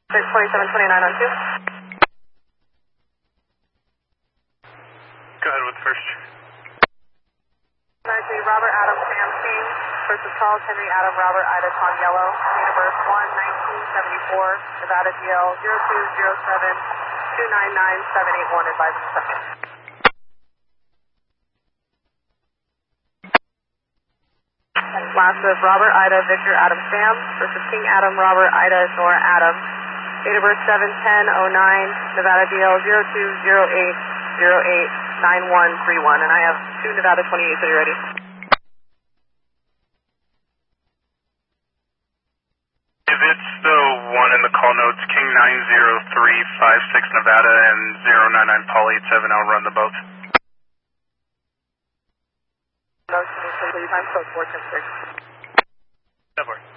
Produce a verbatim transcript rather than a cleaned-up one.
twenty-seven twenty-nine on two. Go ahead with the first. nine three Robert Adam Sam King versus Charles Henry Adam Robert Ida Con Yellow. Date of birth one nineteen seventy-four. Nevada D L zero two zero seven two nine nine seven eight one. Advising second. Last of Robert Ida Victor Adam Sam versus King Adam Robert Ida Nora Adam. Date of birth seven ten oh nine. Nevada D L zero two zero eight zero eight nine one three one. And I have two Nevada twenty-eight, so you're ready. If it's the one in the call notes, King nine zero three five six Nevada and zero nine nine Paul eight seven, I'll run the both. No, please, time code four ten six. That works.